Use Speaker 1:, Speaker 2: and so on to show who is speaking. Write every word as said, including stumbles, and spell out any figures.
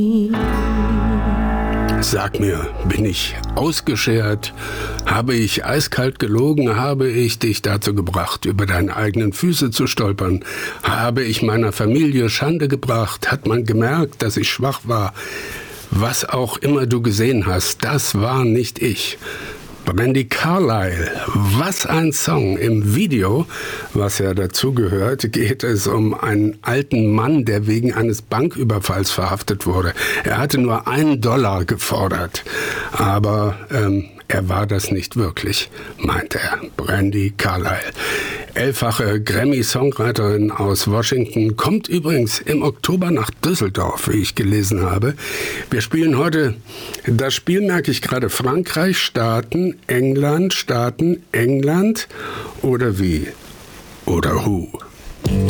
Speaker 1: Sag mir, bin ich ausgeschert? Habe ich eiskalt gelogen? Habe ich dich dazu gebracht, über deine eigenen Füße zu stolpern? Habe ich meiner Familie Schande gebracht? Hat man gemerkt, dass ich schwach war? Was auch immer du gesehen hast, das war nicht ich. Brandi Carlile, was ein Song. Im Video, was ja dazugehört, geht es um einen alten Mann, der wegen eines Banküberfalls verhaftet wurde. Er hatte nur einen Dollar gefordert, aber ähm, er war das nicht wirklich, meint er. Brandi Carlile. Elffache Grammy-Songwriterin aus Washington, kommt übrigens im Oktober nach Düsseldorf, wie ich gelesen habe. Wir spielen heute das Spiel, merke ich gerade, Frankreich, Staaten, England, Staaten, England oder wie? Oder who?